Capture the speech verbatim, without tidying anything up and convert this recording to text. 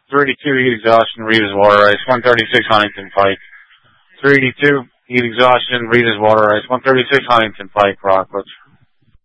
three eighty-two, heat exhaustion, Rita's water ice. one thirty-six, Huntington Pike. three eighty-two, heat exhaustion, Rita's water ice. one thirty-six, Huntington Pike, Rockledge.